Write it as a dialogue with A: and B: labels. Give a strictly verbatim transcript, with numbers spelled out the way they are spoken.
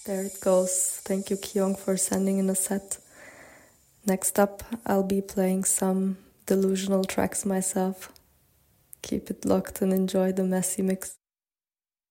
A: There it goes. Thank you, Kyung, for sending in a set. Next up, I'll be playing some delusional tracks myself. Keep it locked and enjoy the messy mix.